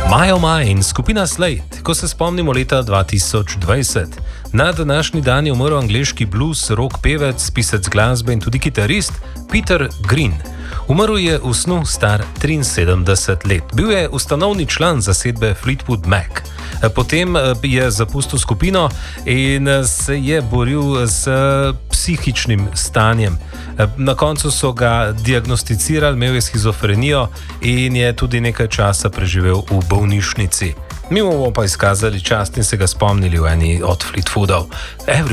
Majoma in skupina Slade, ko se spomnimo leta 2020. Na današnji dan je umrl angleški blues, rock pevec, pisec glasbe in tudi kitarist Peter Green. Umrl je v snu star 73 let. Bil je ustanovni član zasedbe Fleetwood Mac. Potem je zapustil skupino in se je boril s psihičnim stanjem. Na koncu so ga diagnosticirali, imel je shizofrenijo in je tudi nekaj časa preživel v bolnišnici. Mi bomo pa izkazali čast in se ga spomnili v eni od Fleetwoodov.